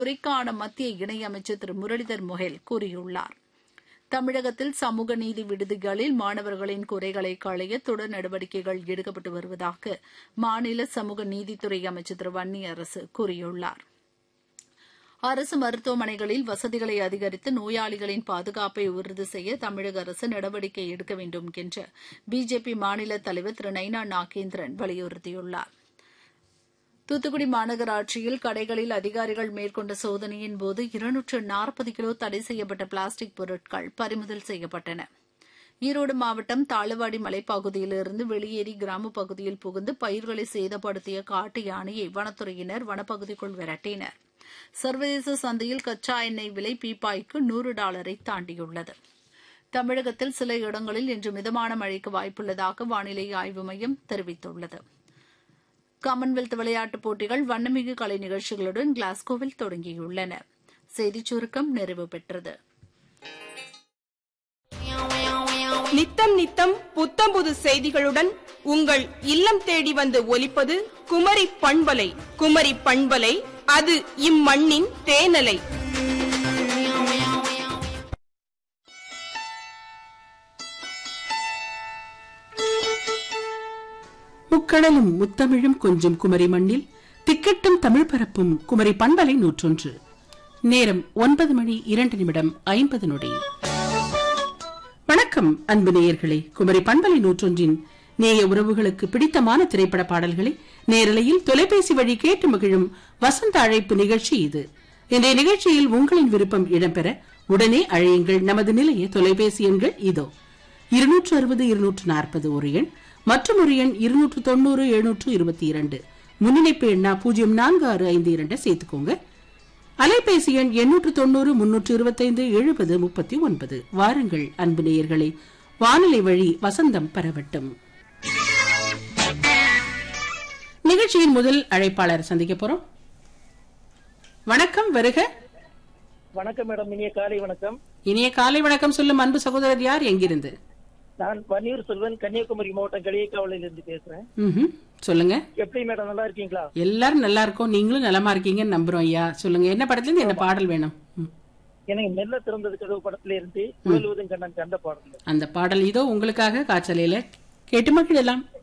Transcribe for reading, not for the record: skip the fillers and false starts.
துறைக்கான மத்திய இணையமைச்சர் திரு முரளிதர் மொஹல் கூறியுள்ளார். தமிழகத்தில் சமூக நீதி விடுதிகளில் மாணவர்களின் குறைகளை களைய தொடர் நடவடிக்கைகள் எடுக்கப்பட்டு வருவதாக மாநில சமூக நீதித்துறை அமைச்சர் திரு வன்னியரசு கூறியுள்ளார். அரசு மருத்துவமனைகளில் வசதிகளை அதிகரித்து நோயாளிகளின் பாதுகாப்பை உறுதி செய்ய தமிழக அரசு நடவடிக்கை எடுக்க வேண்டும் என்று பிஜேபி மாநில தலைவர் திரு நைனா நாகேந்திரன் வலியுறுத்தியுள்ளார். தூத்துக்குடி மாநகராட்சியில் கடைகளில் அதிகாரிகள் மேற்கொண்ட சோதனையின்போது 240 கிலோ தடை செய்யப்பட்ட பிளாஸ்டிக் பொருட்கள் பறிமுதல் செய்யப்பட்டன. ஈரோடு மாவட்டம் தாளவாடி மலைப்பகுதியிலிருந்து வெளியேறி கிராமப் பகுதியில் புகுந்து பயிர்களை சேதப்படுத்திய காட்டு யானையை வனத்துறையினர் வனப்பகுதிக்குள் விரட்டினர். சர்வதேச சந்தையில் கச்சா எண்ணெய் விலை பீப்பாய்க்கு $100 தாண்டியுள்ளது. தமிழகத்தில் சில இடங்களில் இன்று மிதமான மழைக்கு வாய்ப்புள்ளதாக வானிலை ஆய்வு மையம் தெரிவித்துள்ளது. காமன்வெல்த் விளையாட்டுப் போட்டிகள் வண்ணமிகு கலை நிகழ்ச்சிகளுடன் கிளாஸ்கோவில் தொடங்கியுள்ளன. செய்திச் சுருக்கம் நிறைவு பெற்றது. நித்தம் நித்தம் புத்தம்புது செய்திகளுடன் உங்கள் இல்லம் தேடி வந்து ஒலிப்பது குமரி பண்பலை. குமரி பண்பலை, அது இம்மண்ணின் தேனலை. முக்கடலும் முத்தமிழும் கொஞ்சம் குமரி மண்ணில் திக்கட்டும் தமிழ் பரப்பும் குமரி பண்பலை 101. நேரம் 9:02:50. வணக்கம் அன்பு நேயர்களே. குமரி பண்பலை 101 நேய உறவுகளுக்கு பிடித்தமான திரைப்பட பாடல்களை நேரலையில் தொலைபேசி வழி கேட்டு மகிழும் வசந்த அழைப்பு நிகழ்ச்சி இது. இன்றைய நிகழ்ச்சியில் உங்களின் விருப்பம் இடம்பெற உடனே அழையுங்கள். நமது நிலைய தொலைபேசி எண்கள் இதோ: 260-240 ஒரு எண், மற்றும் ஒரு எண் 290-722. முன்னிணைப்பு எண்ணா 0465 சேர்த்துக்கோங்க. அலைபேசி எண் 890-325-7039. வாருங்கள் அன்பு நேயர்களே, வானொலி வழி வசந்தம் பரவட்டும். நிகழ்ச்சியின் முதல் அழைப்பாளர் சந்திக்க போறோம். வணக்கம், வருக. வணக்கம் மேடம், இனிய காலை வணக்கம். இனிய காலை வணக்கம் சொல்லும் அன்பு சகோதரர் யார், எங்கிருந்து? நான் பன்னீர் செல்வன், கன்னியாகுமரி மாவட்டம் களியக்காவலில் இருந்து பேசுறேன். சொல்லுங்க. எப்படி மேடம், நல்லா இருக்கீங்களா? எல்லாரும் நல்லா இருக்கோம், நீங்களும் நலமா இருக்கீங்கன்னு நம்புறோம் ஐயா. சொல்லுங்க, என்ன படத்துல இருந்து என்ன பாடல் வேணும்? எனக்கு மெல்ல திறந்தது கதவு படத்துல இருந்து உழலுவதும் கண்ணன் கண்ட பாடல். அந்த பாடல் இதோ உங்களுக்காக காற்றலையில கேட்டு மகிழலாம்.